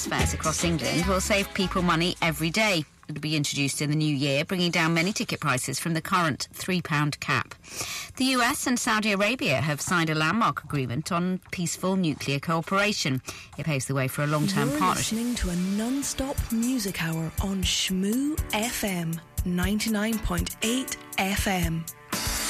fares across England will save people money every day. It'll be introduced in the new year, bringing down many ticket prices from the current £3 cap. The US and Saudi Arabia have signed a landmark agreement on peaceful nuclear cooperation. It paves the way for a long-term partnership. You're listening to a non-stop music hour on Shmoo FM 99.8 FM.